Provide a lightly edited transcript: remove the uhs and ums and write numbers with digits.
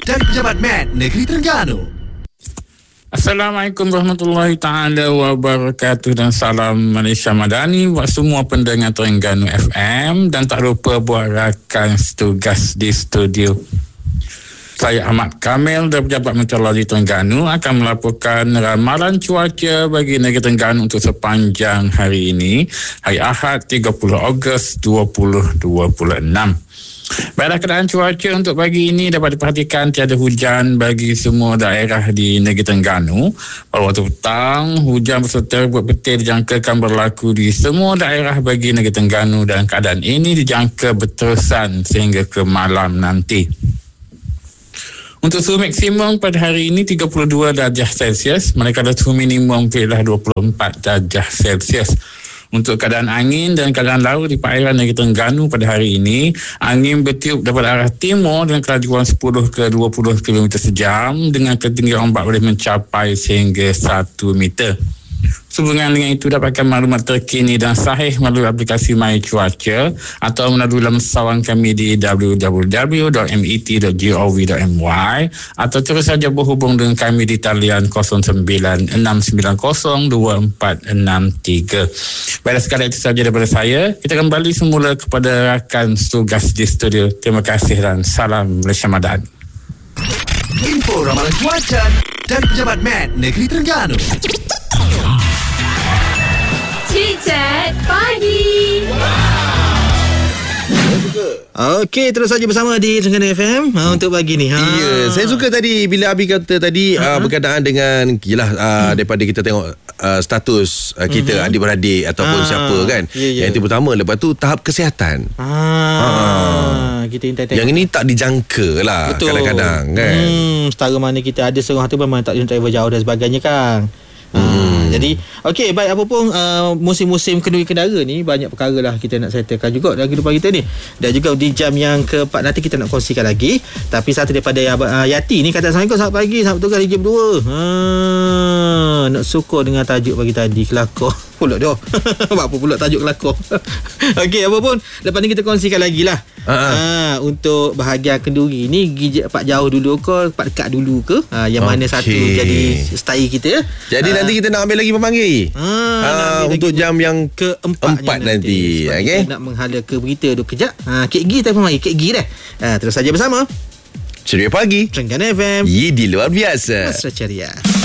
dari Pejabat Mat Negeri Terengganu. Assalamualaikum warahmatullahi ta'ala wabarakatuh dan salam Malaysia Madani buat semua pendengar Terengganu FM dan tak lupa buat rakan setugas di studio. Saya Ahmad Kamil dari Pejabat Meteorologi Terengganu akan melaporkan ramalan cuaca bagi negeri Terengganu untuk sepanjang hari ini, hari Ahad 30 Ogos 2026. Baiklah, keadaan cuaca untuk pagi ini dapat diperhatikan tiada hujan bagi semua daerah di negeri Terengganu. Pada waktu petang, hujan berserta rebut petir dijangkakan berlaku di semua daerah bagi negeri Terengganu dan keadaan ini dijangka berterusan sehingga ke malam nanti. Untuk suhu maksimum pada hari ini 32 darjah Celsius, manakala suhu minimum ialah 24 darjah Celsius. Untuk keadaan angin dan keadaan laut di perairan negeri Terengganu pada hari ini, angin bertiup daripada arah timur dengan kelajuan 10 ke 20 km sejam dengan ketinggian ombak boleh mencapai sehingga 1 meter. Sehubungan dengan itu, dapatkan maklumat terkini dan sahih melalui aplikasi My Cuaca atau melalui laman sawan kami di www.met.gov.my atau terus saja berhubung dengan kami di talian 0969024663. Baiklah, sekali itu saja daripada saya. Kita kembali semula kepada rakan tugas di studio. Terima kasih dan salam Malaysia Madani. Info ramalan cuaca dari Pejabat Mat Negeri Terengganu. Chit-chat pagi. Okey, terus saja bersama di Terengganu FM untuk pagi ni. Ya, saya suka tadi bila Abi kata tadi berkaitan dengan daripada kita tengok status kita adik-beradik ataupun siapa kan. Yang itu pertama, lepas tu tahap kesihatan. Kita tengok. Yang ini tak dijangka lah. Betul. Kadang-kadang kan. Setara mana kita ada seorang tu memang tak travel jauh dan sebagainya kan. Jadi okey, baik, apa pun musim-musim kenduri kendara ni banyak perkara lah kita nak settlekan juga dalam kehidupan kita ni. Dan juga di jam yang keempat nanti kita nak kongsikan lagi. Tapi satu daripada Yati ni kata, Assalamualaikum, selamat pagi, selamat bertugas di jam 2. Nak syukur dengan tajuk pagi tadi, kelakor pula dah. Buat apa pula tajuk kelakor. Okey, apa pun lepas ni kita kongsikan lagi lah. Untuk bahagian kenduri ni, pak jauh dulu ke pak dekat dulu ke, yang mana satu jadi style kita. Jadi nanti kita nak ambil lagi pemanggil untuk jam yang keempat nanti. Kita nak menghala ke berita tu kejap. Kek Gi telefon mari, Kek Gi dah. Terus saja bersama Ceria Pagi Terengganu FM. Ye, di luar biasa. Mesra ceria.